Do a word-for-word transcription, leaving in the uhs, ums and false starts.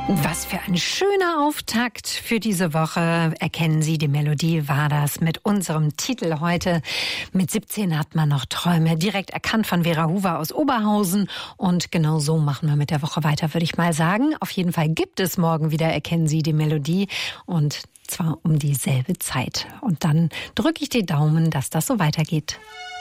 Was für ein schöner Auftakt für diese Woche. Erkennen Sie, die Melodie war das mit unserem Titel heute. Mit siebzehn hat man noch Träume. Direkt erkannt von Vera Huber aus Oberhausen. Und genau so machen wir mit der Woche weiter, würde ich mal sagen. Auf jeden Fall gibt es morgen wieder Erkennen Sie die Melodie. Und zwar um dieselbe Zeit. Und dann drücke ich die Daumen, dass das so weitergeht.